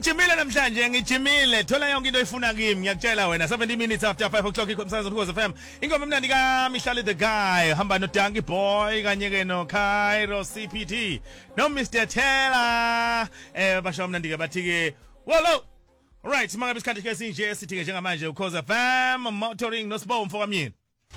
Ngijimile namhlanje ngijimile thola yonke into oyifuna kimi ngiyakutshela wena 70 minutes after 5 o'clock ikhomsaza Ukhozi FM ingoma emnandi ka Mihlali the guy hamba no Donkey Boy kanye ke no Cairo CPT no Mr Taylor basho mnandi ke bathi ke wallo right mangabe isikhathi ke sinje sithi ke njengamanje Ukhozi FM motoring no Sibom mfokamyeni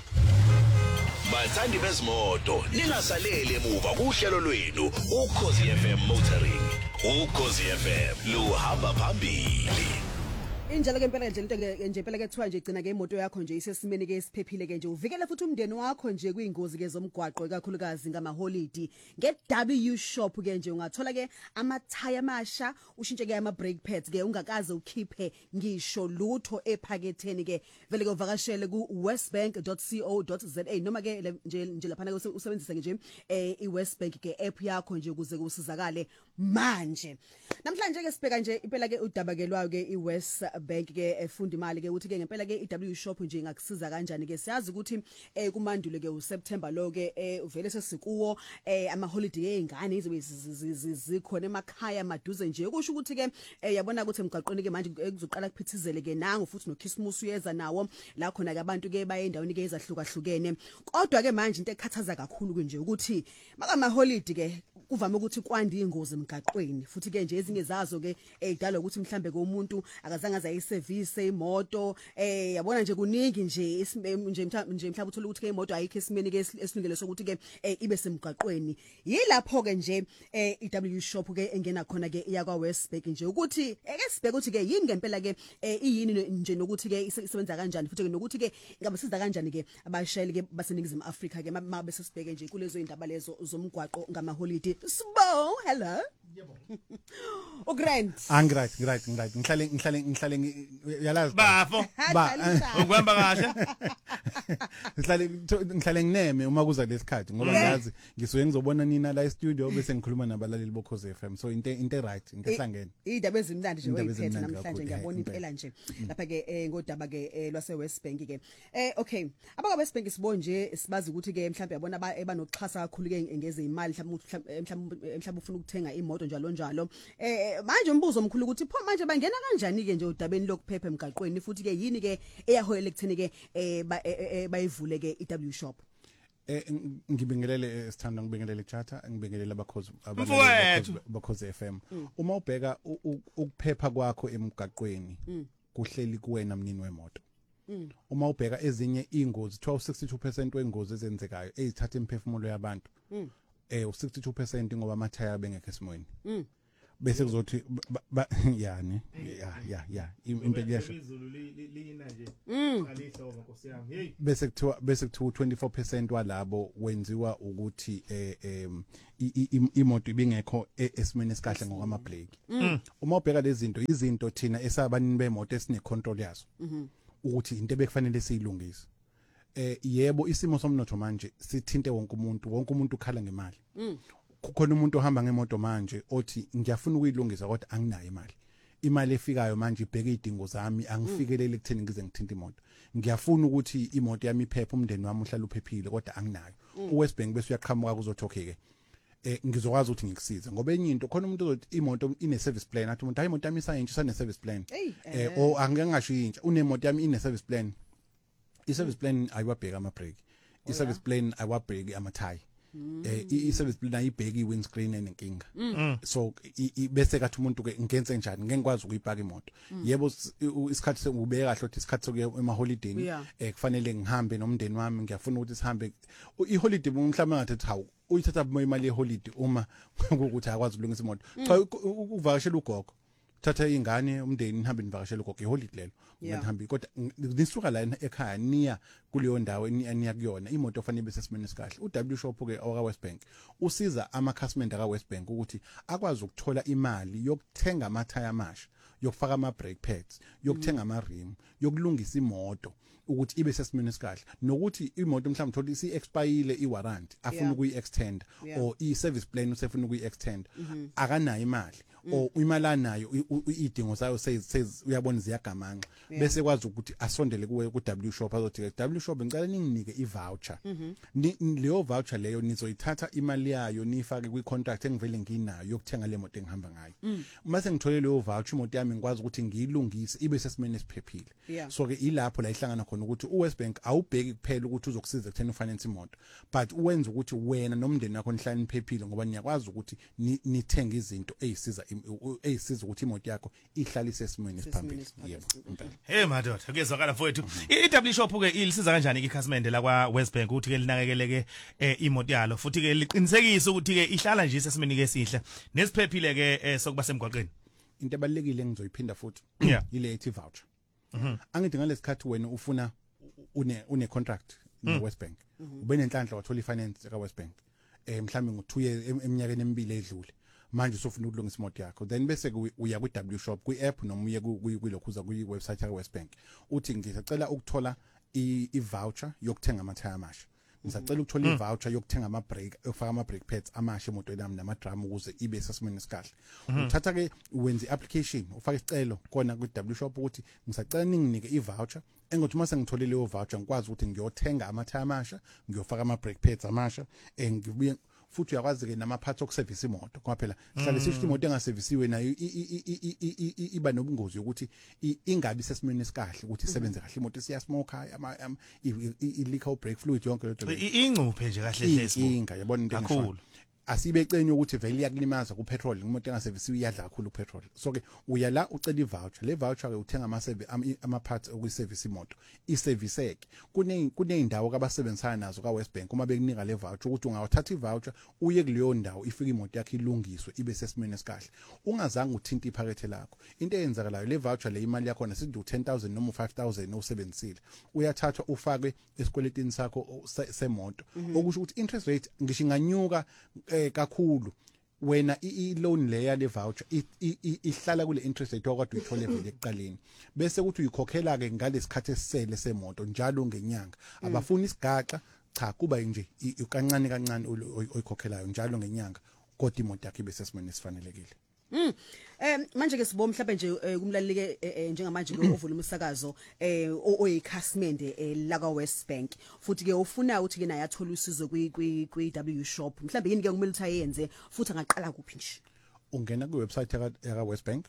Bathandi bezimoto ningasalele emuva kuhlelo lwenu Ukhozi FM motoring Ukhozi FM luhamba phambili Injalo ke impela nje impela ke kuthiwa nje igcina ke imoto yakho nje isesimeni ke isiphephile ke nje uvikele futhi umndeni wakho nje kwingozi ke zomgwaqo kakhulukazi ngama holiday ngeW shop ke nje ungathola ke amathaya amasha ushintshe ke ama brake pads ke ungakaze ukhiphe ngisho lutho ephaketheni ke vele ke uvakashele ku westbank.co.za noma ke nje lapha ke usebenzisa nje iWestbank ke app yakho nje ukuze usizakale manje namhlanje ke sibheka nje impela ke udabakelwayo ke iWest Bank ke efunda imali ke uthi ke ngempela ke iW shop nje ngakusiza kanjani ke siyazi ukuthi kumandulo ke uSeptember lo ke uvele sesikuwo ama holiday ezingane izobe zikhona emakhaya maduze nje kusho ukuthi ke yabona ukuthi emgaqweni ke manje kuzoqala kuphithizele ke nangu futhi no Christmas uyeza nawo la khona ke abantu ke baye endaweni ke ezahlukahlukene kodwa ke manje into ekhathaza kakhulu nje ukuthi makama holiday ke kuvame ukuthi kwandi ingozi emgaqweni futhi ke nje ezinye zazo ke edala ukuthi mhlambe ke umuntu akazange azayiservice imoto yabona nje kuningi nje mhlawumbe uthola ukuthi ke imoto ayikho esimeni ke esilungele sokuthi ke ibe semgaqweni yilapho ke nje iW shop ke engena khona ke iya kwa Westbank nje ukuthi eke sibheke ukuthi ke yini ngempela ke iyini nje nokuthi ke isebenza kanjani futhi ke nokuthi ke ingabasiza kanjani ke abashayeli ke baseningizimu Afrika ke mabe sesibheke nje kulezo indaba lezo zomgwaqo ngama holiday Sbo hello yebo uGrant Right ngihlale yalazi bafo ukwamba kahle ngihlale ngineme uma kuza lesikhathi ngoba ngazi ngisuke ngizobona nina la e-studio bese ngikhuluma nabalaleli bokhozi FM so into right into ehlangene indaba ezimnandi nje oyiphethe namhlanje ngiyabona impela nje lapha ke ngodaba ke lwase Westbank ke okay abaka Westbank sibo nje sibazi ukuthi ke mhlawumbe yabona banokuxhasa kakhulu ke ngeze imali mhlawumbe ufuna ukuthenga imoto njalo manje umbuzo omkhulu ukuthi pho manje bangena kanjani ke nje udabeni lokuphepha emgaqweni futhi ke yini ke eyaholela ekutheni ke bayivule ke iW shop ngibingelele sithanda ngibingelele chatha ngibingelele abakhozi bakhozi FM uma ubheka ukuphepha kwakho emgaqweni kuhleli kuwena mnini wemoto uma ubheka ezinye ingozi 62% wengozi ezenzekayo ezithatha imphefumulo yabantu u62% ngoba amathaya bengekho esimweni bese kuzothi yani impela yasho izulu lina nje alihlobo Nkosi yami hey bese kuthiwa 24% walabo wenziwa ukuthi imoto ibingekho esimeni esikahle ngokwama brake uma ubheka lezi zinto izinto thina esabanini bemoto esine control yazo ukuthi into ebekufanele siyilungise yebo isimo somnotho manje sithinte wonke umuntu ukhala ngemali kukhona umuntu ohamba ngemoto manje othi ngiyafuna ukuyilungisa kodwa anginayo imali efikayo manje ibheke idingo zami angifikelele ekutheni ngize ngithinta imoto ngiyafuna ukuthi imoto yami iphephe umndeni wami uhlala uphephile kodwa anginayo uWestbank bese uyaqhamuka kuzothi okay ke ngizokwazi ukuthi ngikusize ngoba enye into khona umuntu ozothi imoto ine service plan athi umuntu hayi imoto yami isayintsha sane service plan o angengasho intsha unemoto yami ine service plan i-service plan ayiwabheka ama brake i-service plan ayiwabheki amathaya i-service plan ayibheki i-windscreen enenkinga so bese kathi umuntu ke ngenze njani ngengikwazi ukuyipaka imoto yebo isikhathi sengubeka kahle ukuthi isikhathi sokuya ema holiday kufanele ngihambe nomndeni wami ngiyafuna ukuthi sihambe i-holiday mhlawumbe ngathi hawu uyithatha imali ye-holiday uma ukuthi akwazi ukulungisa imoto cha uvakashela ugogo thatha ingane umndeni nihambe nivakashela ugogo iholiday lelo ngihambi kodwa nisuka la ekhaya niya kuleyo ndawo eniya kuyona imoto fanele bese simene sikahle uW shop ke oka Westbank usiza amakhasimende aka Westbank ukuthi akwazi ukuthola imali yokuthenga amathaya amasha yokufaka ama brake pads yokuthenga ama rim yokulungisa imoto ukuthi ibe sesimene sikahle nokuthi imoto mhlawumbe thola isi expire iwarranty afuna ukuyi extend or i service plan usefuna ukuyi extend akanayo imali or imali nayo idingo zayo uyabona ziyagamanxa bese kwazi ukuthi asondele kuwe ku W Shop azothi W Shop ngicela ninginike i-voucher leyo voucher leyo nizoyithatha imali yayo nifake kwi-contract engivele nginayo yokuthenga le moto engihamba ngayo uma sengithole leyo voucher imoto yami ngikwazi ukuthi ngiyilungise ibe sesimeni esiphephile so ke ilapho la ihlangana khona ukuthi uWestbank awubheki kuphela ukuthi uzokusiza ekutheni ufinance imoto but uwenza ukuthi wena nomndeni wakho nihlale niphephile ngoba niyakwazi ukuthi nithenge izinto eyisiza ukuthi imoto yakho ihlale isesimweni esiphambili yebo hey madoda kuyezwakala mfowethu i-W Shop ke ilisiza kanjani ikhasimende la kwa Westbank ukuthi ke linakekeleke imoto yalo futhi ke liqinisekise ukuthi ke ihlala nje isesimweni ke sihle nesiphephile ke sokuba semgwaqeni into ebalekile engizoyiphinda futhi ile ethi voucher angithi ngalesikhathi wena ufuna une contract ne Westbank ube nenhlanhla wathola ifinance ka Westbank mhlambe ngo2 years eminyakeni emibili edlule manje usofuna ukulungisa imoto yakho then bese uya ku W Shop ku app noma uye kulokhuza ku website ya Westbank uthi ngisacela ukuthola i-voucher yokuthenga amathaya amasha ngisacela ukuthola i-voucher yokuthenga ama-brake ufaka ama-brake pads amasha emotweni yami nama-drum ukuze ibe sesimweni esikahle uthatha ke wenza i-application ufaka isicelo kona ku W Shop ukuthi ngisacela ninginike i-voucher engothi mase ngithole leyo voucher ngikwazi ukuthi ngiyothenga amathaya amasha ngiyofaka ama-brake pads amasha ngibuye futhi uyakwazi ke nama parts okuservice imoto ngoba phela hlale sithi imoto engasevisiwe nayo iba nobungozi ukuthi ingabi sesimweni esikahle ukuthi isebenze kahle imoto siyasmoke i-leak brake fluid yonke lento ingcuphe nje kahle hle inga yabona into kakhulu asibecenye ukuthi vele iyakulimaza ku petrol imoto engasevisiwe iyadla kakhulu petrol so ke uya la ucela i-voucher le voucher ke uthenga ama parts okuservice imoto iserviseke kuneyindawo abasebenzisana nazo ka Westbank uma bekunika le voucher ukuthi ungawathatha i-voucher uye kuleyo ndawo ifike imoto yakhe ilungiswe ibe sesimeni esikahle ungazange uthinta iphakethe lakho into eyenzakalayo le voucher le imali yakho nasithi u10,000 noma u5,000 osebenzisile uyathathwa ufakwe esikweletini sakho semoto okusho ukuthi interest rate ngisho inganyuka kakhulu wena i-loan leya le voucher ihlala kule interest rate okade uyithole vele ekuqaleni bese kuthi uyikhokhela ke ngalesikhathi esisele semoto njalo ngenyanga abafuni isigaxa cha kuba nje kancane oyikhokhelayo njalo ngenyanga kodwa imoto yakhe bese sesimene sifanelekile manje ke sibo mhlawumbe nje kumlaleli ke njengamanje ke ovula umsakazo oyikhasimende la ka Westbank futhi ke ufuna ukuthi ke naye athola usizo kwi W Shop mhlawumbe yini ke kumele ukuthi ayenze futhi angaqala kuphi nje ungena ku website ya Westbank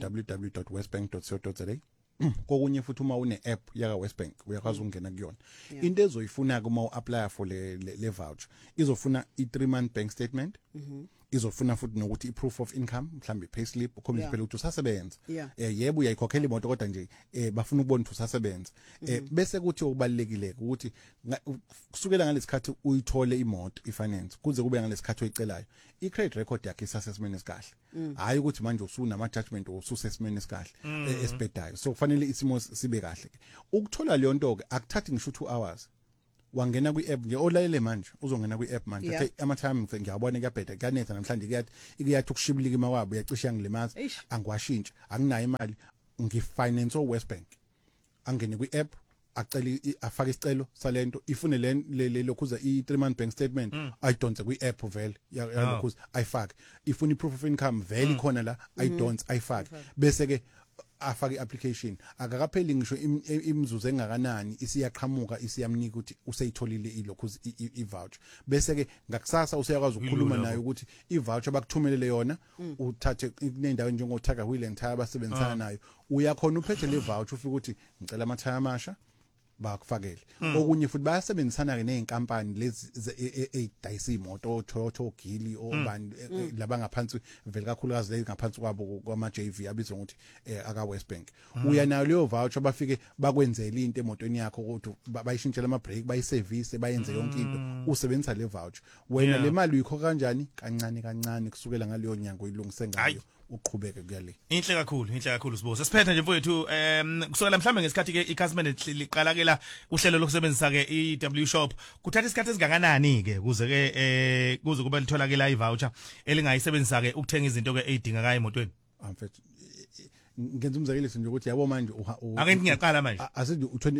www.westbank.co.za kokunye futhi uma une app ya Westbank uyakwazi ukungena kuyona into ezoyifuna kuma uapply for le voucher izofuna i3-month bank statement izofuna futhi nokuthi i-proof of income mhlambe payslip ukhombisa phela ukuthi usasebenza yebo uyayikhokhela imoto kodwa nje bafuna ukubona ukuthi usasebenza bese kuthi okubalekile ukuthi kusukela ngalesikhathi uyithole imoto ifinance kuze kube ngalesikhathi oyicelayo i-credit record yakhe isasesimeni esikahle hayi ukuthi manje usunama judgment ususesimeni esikahle esibhedayo so kufanele isimo sibe kahle ukuthola leyo nto ke akuthathi ngisho 2 hours wangena kwi-app nje olalele manje uzongena kwi-app manje okay ama-time ngiyabona kuyabheda kanetha namhlanje iyathi ukushibilika imawabo uyacisha ngilimaza angiwashintsha anginayo imali ngifinance Westbank angene kwi-app acela afake isicelo salento ifune le lokhuza i3-month bank statement ayidonse kwi-app vele yalokhuza ayifake ifuna i-proof of income vele khona la ayidonse ayifake bese ke afake i-application akakapheli ngisho imizuzu engakanani isiyaqhamuka isiyamnika ukuthi useyitholile ilokhuza i-voucher bese ke ngakusasa useyakwazi ukukhuluma naye ukuthi i-voucher bakuthumelele yona uthathe inendawo njengoTaga Wheel and Tire abasebenzisana nayo uyakhona uphethe le voucher ufike ukuthi ngicela amathaya amasha bakufakele okunye futhi bayasebenzisana ke nezinkampani lezi ezidayisa imoto Toyota Gili obani laba ngaphansi vele kakhulukazi lezi ngaphansi kwabo kwama JV abizwa ukuthi aka Westbank uya nayo leyo voucher bafike bakwenzela into emotweni yakho ukuthi bayishintshela ama brake bayiservice bayenze yonke into usebenzisa le voucher wena le mali uyikhokha kanjani kancane kusukela ngaleyo nyanga uyilungise ngayo uqhubeke kuyale inhle kakhulu sibuzo siphethe nje mfowethu kusukela mhlambe ngesikhathi ke icustomer liqala ke la uhlelo lokusebenzisa ke i-W Shop kuthatha isikhathi esingakanani ke kuze ke kuze kube litholakala i-voucher elingayisebenzisa ke ukuthenga izinto ke ezidingeka emotweni mfethu ngenza umzekeliso nje ukuthi yabo manje ake ngiyaqala manje asithi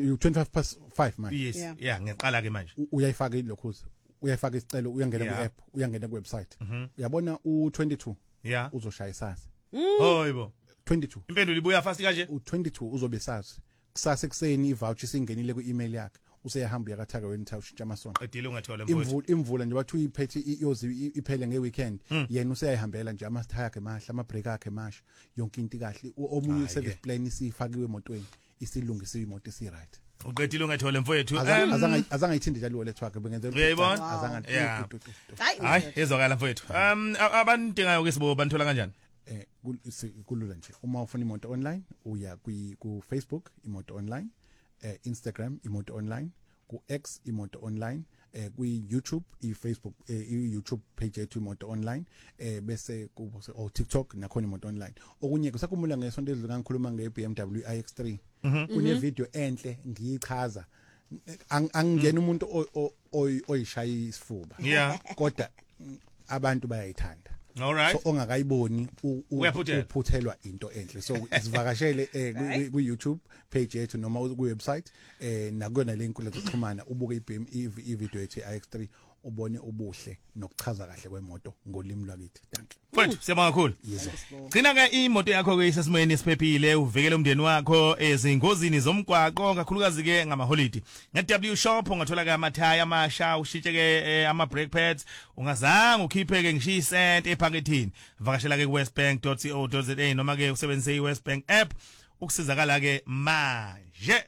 25/5 manje yes ngiyaqala ke manje uyayifaka ilokhuza uyayifaka isicelo uyangena ku-app uyangena ku-website uyabona u22 uzoshaya isasa Hoyibo 22 impendulo ibuya fast kanje u22 uzobe sazi kusasa ekseni ivoucher singenile ku-email yakhe useyahamba yakathaka wena uthi ushintsha amasonto qedile ungathola mfowethu imvula nje bathi uyiphethe iyozi iphele ngeweekend yena useyahambela nje ama-tire akhe mahle ama-brake akhe masha yonke into kahle omunye service plan isifakiwe emotweni isilungisiwe imoto esi-right uqedile ungathola mfowethu azange ayithinde njalo wallet wakhe bengenzela uyayibona azange hayi ezwakala mfowethu abantu dingayo ke sibo banithola kanjani kulula nje uma ufuna imoto online uya ku Facebook imoto online Instagram imoto online ku X imoto online ku YouTube iFacebook iYouTube page yethu imoto online bese ku TikTok nakhona imoto online okunye kusakumula ngesonto edlule ngikhuluma ngeBMW iX3 kune video enhle ngiyichaza angingena umuntu oyishaya isifuba kodwa abantu bayayithanda all right so ongakayiboni uphuthelwa into enhle so isivakashele ku YouTube page yethu noma ku website nakuyona le inkundla zokuxhumana ubuke ivideo yethu iX3 ubone ubuhle nokuchaza kahle kwemoto ngolimi lwakithi thank you mfowethu siyabonga kakhulu gcina ke imoto yakho ke isesimweni esiphephile uvikele umndeni wakho ezingozini zomgwaqo kakhulukazi ke ngamaholidi ngeW shop ungathola ke amathaya amasha ushintshe ke ama brake pads ungazange ukhiphe ke ngisho isent ephakethini vakashela ke westbank.co.za noma ke usebenzise iWestbank app ukusizakala ke manje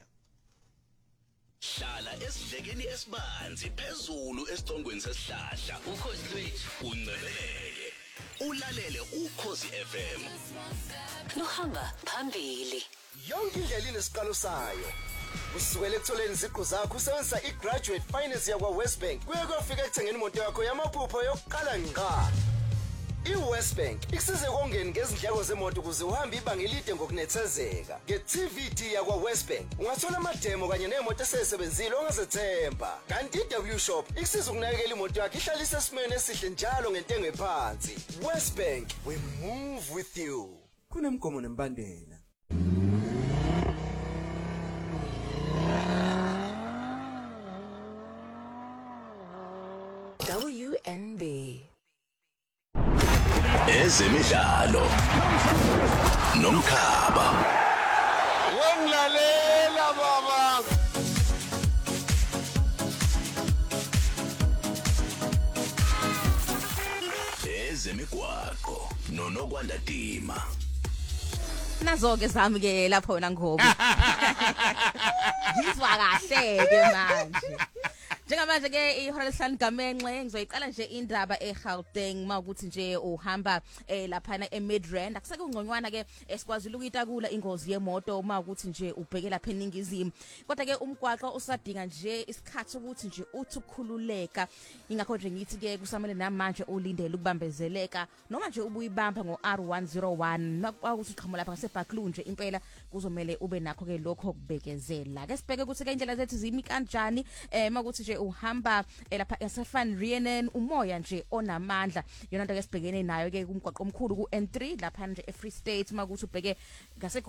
Hlala esidlekeni esibanzi phezulu esicongweni sesihlahla ukhozi lwethu unceleke ulalele ukhozi FM luhamba phambili yonke indlela inesiqalo sayo usukela ekutholeni iziqu zakho usebenzisa igraduate finance yakwa Westbank kuye kuyofika ekuthengeni imoto yakho yamaphupho yokuqala ngqa iWestbank ikusize ukongeni ngezindleko zemoto ukuze uhambe ibanga elide ngokunethezeka ngeTVT yakwa Westbank ungathola amademo kanye nemoto esezisebenzile ongazethemba kanti iW shop ikusiza ukunakekela imoto yakho ihlale isesimweni esihle njalo ngentengo ephansi Westbank we move with you kunemgomo nembandela WNB ezemidlalo nomkhaba wongilalela baba ezemigwaqo nonokwanda dima nazo ke zami ke lapho wena ngoba ngizwa kahle ke manje njengamanje ke ihora lesihlanu gamenxe ngizoyiqala nje indaba eGauteng mawukuthi nje uhamba lapha eMidrand akuseke ungconywana ke esikwazile ukuyitakula ingozi yemoto mawukuthi nje ubheke lapha eningizimu kodwa ke umgwaqo usadinga nje isikhathi ukuthi nje uthi ukukhululeka ingakho nje ngithi ke kusamele namanje ulindele ukubambezeleka noma nje ubuyibamba ngoR101 mawukuthi uqhamuka lapha ngaseBaklunje nje impela kuzomela ube nakho ke lokho kubekezela ke sibheke ukuthi ke indlela zethu zimi kanjani mawukuthi nje uhamba lapha eSafan Rhiannon umoya nje onamandla yona nto ke sibhekene nayo ke kumgwaqo omkhulu ku N3 lapha nje eFree State makuthi ubheke ngase